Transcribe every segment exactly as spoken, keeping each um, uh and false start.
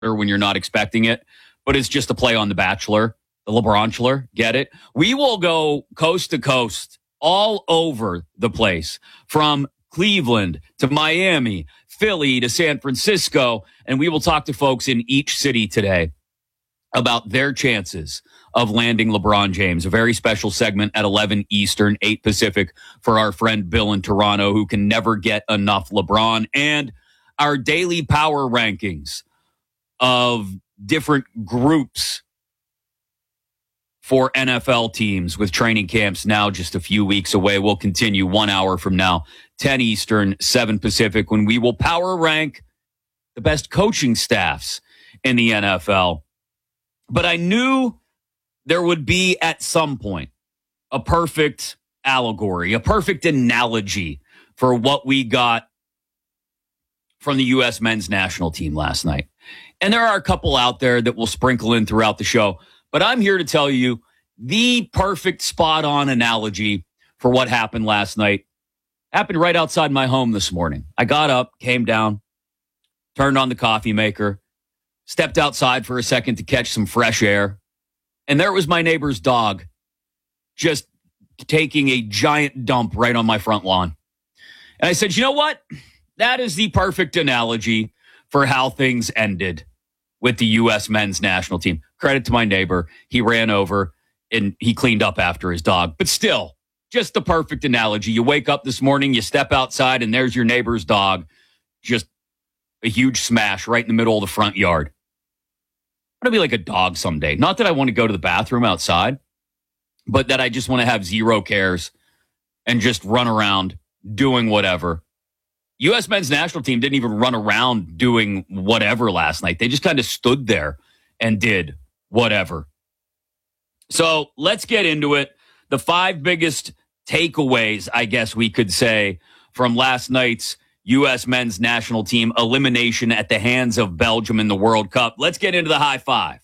when you're not expecting it, but it's just a play on The Bachelor, the LeBronchular. Get it? We will go coast to coast all over the place, from Cleveland to Miami, Philly to San Francisco, and we will talk to folks in each city today about their chances of landing LeBron James. A very special segment at eleven Eastern, eight Pacific for our friend Bill in Toronto, who can never get enough LeBron, and our daily power rankings of different groups for N F L teams, with training camps now just a few weeks away. We'll continue one hour from now, ten Eastern, seven Pacific, when we will power rank the best coaching staffs in the N F L. But I knew there would be at some point a perfect allegory, a perfect analogy for what we got from the U S men's national team last night. And there are a couple out there that will sprinkle in throughout the show. But I'm here to tell you the perfect spot-on analogy for what happened last night happened right outside my home this morning. I got up, came down, turned on the coffee maker, stepped outside for a second to catch some fresh air, and there was my neighbor's dog just taking a giant dump right on my front lawn. And I said, you know what? That is the perfect analogy for how things ended with the U S men's national team. Credit to my neighbor. He ran over and he cleaned up after his dog. But still, just the perfect analogy. You wake up this morning, you step outside, and there's your neighbor's dog. Just a huge smash right in the middle of the front yard. I want to be like a dog someday. Not that I want to go to the bathroom outside, but that I just want to have zero cares and just run around doing whatever. U S men's national team didn't even run around doing whatever last night. They just kind of stood there and did whatever. So let's get into it. The five biggest takeaways, I guess we could say, from last night's U S men's national team elimination at the hands of Belgium in the World Cup. Let's get into the high five.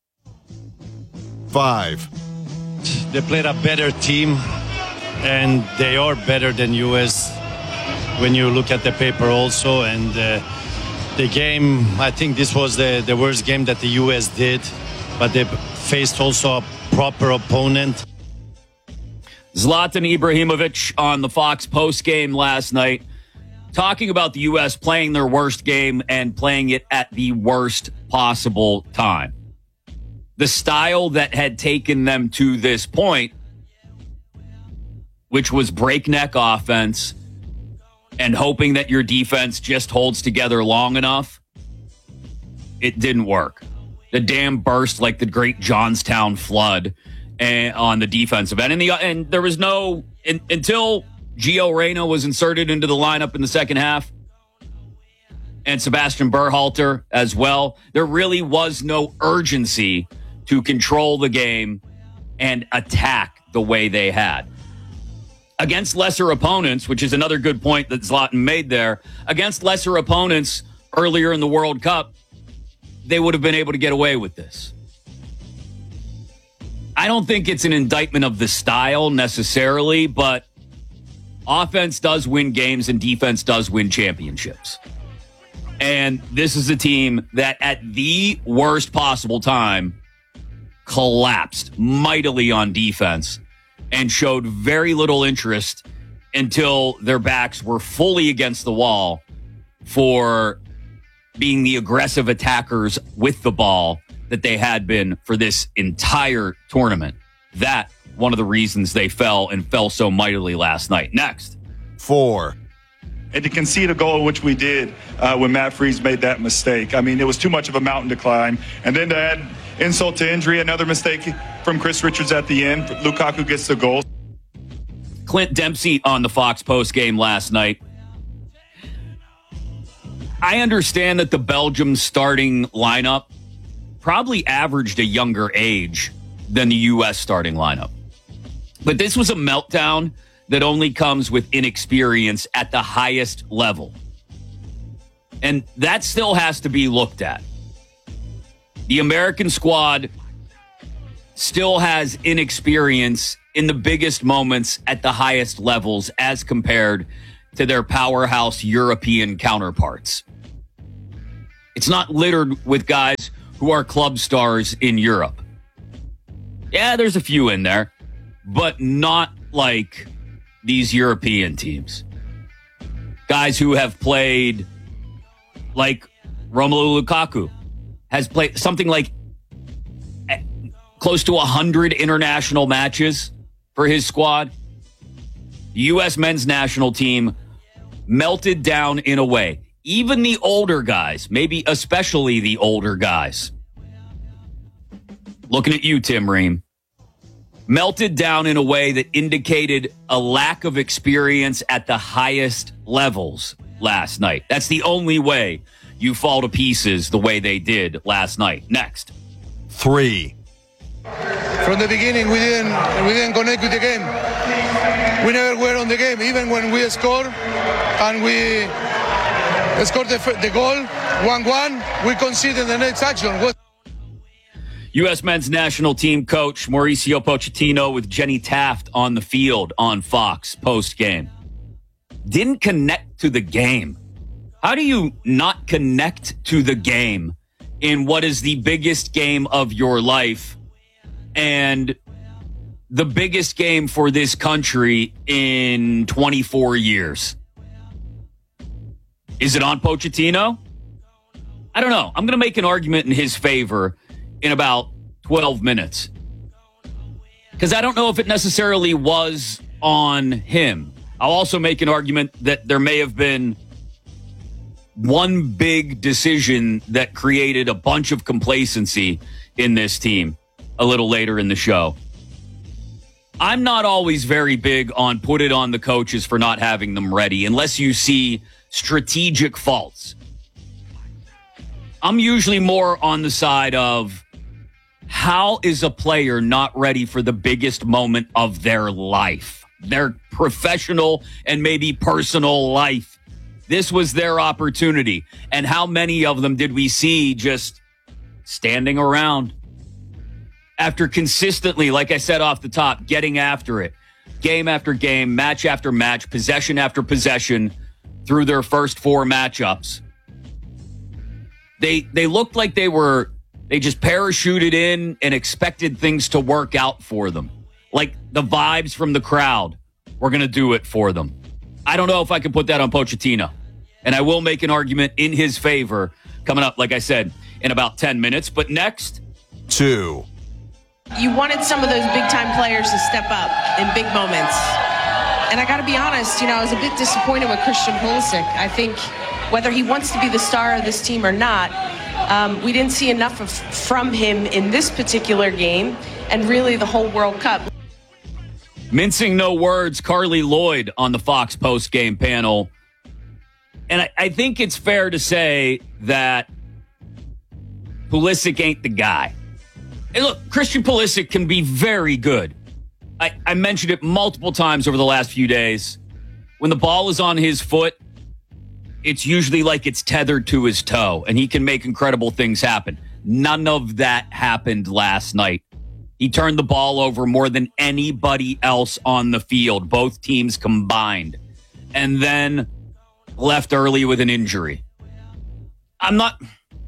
Five. They played a better team, and they are better than U S when you look at the paper also. And uh, the game, I think this was the, the worst game that the U S did, but they faced also a proper opponent. Zlatan Ibrahimovic on the Fox postgame last night, talking about the U S playing their worst game and playing it at the worst possible time. The style that had taken them to this point, which was breakneck offense and hoping that your defense just holds together long enough, it didn't work. The dam burst like the great Johnstown flood and, on the defensive end. And, the, and there was no, in, until Gio Reyna was inserted into the lineup in the second half, and Sebastian Berhalter as well, there really was no urgency to control the game and attack the way they had. Against lesser opponents, which is another good point that Zlatan made there, against lesser opponents earlier in the World Cup, they would have been able to get away with this. I don't think it's an indictment of the style necessarily, but offense does win games and defense does win championships. And this is a team that at the worst possible time collapsed mightily on defense and showed very little interest until their backs were fully against the wall for being the aggressive attackers with the ball that they had been for this entire tournament. That, one of the reasons they fell and fell so mightily last night. Next. Four. And to concede a goal, which we did uh, when Matt Freese made that mistake. I mean, it was too much of a mountain to climb. And then to add insult to injury, another mistake from Chris Richards at the end. Lukaku gets the goal. Clint Dempsey on the Fox post game last night. I understand that the Belgium starting lineup probably averaged a younger age than the U S starting lineup. But this was a meltdown that only comes with inexperience at the highest level. And that still has to be looked at. The American squad still has inexperience in the biggest moments at the highest levels as compared to their powerhouse European counterparts. It's not littered with guys who are club stars in Europe. Yeah, there's a few in there, but not like these European teams. Guys who have played like Romelu Lukaku has played something like close to one hundred international matches for his squad. The U S men's national team melted down in a way. Even the older guys, maybe especially the older guys. Looking at you, Tim Ream. Melted down in a way that indicated a lack of experience at the highest levels last night. That's the only way you fall to pieces the way they did last night. Next. Three. From the beginning, we didn't we didn't connect with the game. We never were on the game, even when we scored and we scored the, the goal, one one, we conceded the next action. What? U S men's national team coach Mauricio Pochettino with Jenny Taft on the field on Fox post-game. Didn't connect to the game. How do you not connect to the game in what is the biggest game of your life and the biggest game for this country in twenty-four years? Is it on Pochettino? I don't know. I'm going to make an argument in his favor in about twelve minutes. Because I don't know if it necessarily was on him. I'll also make an argument that there may have been one big decision that created a bunch of complacency in this team a little later in the show. I'm not always very big on put it on the coaches for not having them ready unless you see strategic faults. I'm usually more on the side of how is a player not ready for the biggest moment of their life, their professional and maybe personal life. This was their opportunity. And how many of them did we see just standing around after consistently, like I said off the top, getting after it, game after game, match after match, possession after possession through their first four matchups? They they looked like they were, they just parachuted in and expected things to work out for them. Like the vibes from the crowd were going to do it for them. I don't know if I can put that on Pochettino. And I will make an argument in his favor coming up, like I said, in about ten minutes. But next. Two. You wanted some of those big-time players to step up in big moments. And I got to be honest, you know, I was a bit disappointed with Christian Pulisic. I think whether he wants to be the star of this team or not, um, we didn't see enough of, from him in this particular game and really the whole World Cup. Mincing no words, Carly Lloyd on the Fox post-game panel. And I, I think it's fair to say that Pulisic ain't the guy. And look, Christian Pulisic can be very good. I, I mentioned it multiple times over the last few days. When the ball is on his foot, it's usually like it's tethered to his toe, and he can make incredible things happen. None of that happened last night. He turned the ball over more than anybody else on the field, both teams combined, and then left early with an injury. I'm not...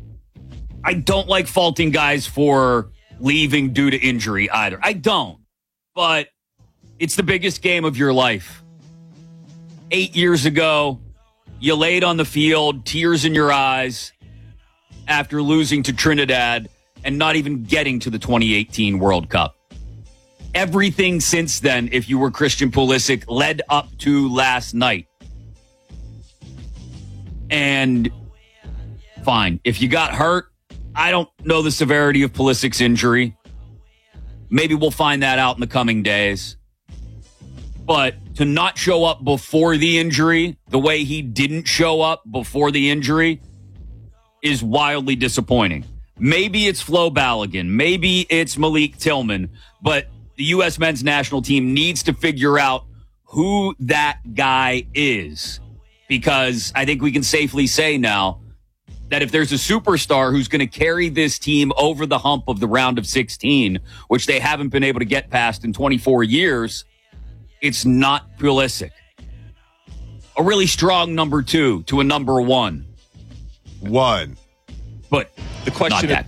I don't like faulting guys for leaving due to injury either. I don't. But it's the biggest game of your life. Eight years ago, you laid on the field, tears in your eyes, after losing to Trinidad and not even getting to the twenty eighteen World Cup. Everything since then, if you were Christian Pulisic, led up to last night. And fine, if you got hurt, I don't know the severity of Pulisic's injury. Maybe we'll find that out in the coming days. But to not show up before the injury, the way he didn't show up before the injury, is wildly disappointing. Maybe it's Flo Balogun. Maybe it's Malik Tillman. But the U S men's national team needs to figure out who that guy is. Because I think we can safely say now that if there's a superstar who's going to carry this team over the hump of the round of sixteen, which they haven't been able to get past in twenty-four years, it's not Pulisic. A really strong number two to a number one. One. but The question not that